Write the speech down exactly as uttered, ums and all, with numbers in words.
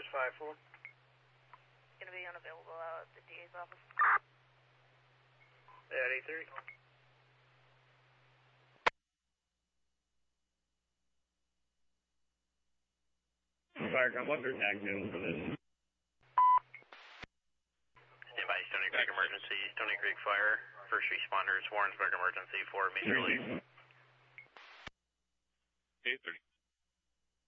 Where's five four? Going to be unavailable out at the D A's office. Yeah, at eight thirty. Fire company, what's your tag channel for this? Stand by, Stony Creek emergency, Stony Creek fire. First responders, Warrensburg emergency for major league. eight thirty.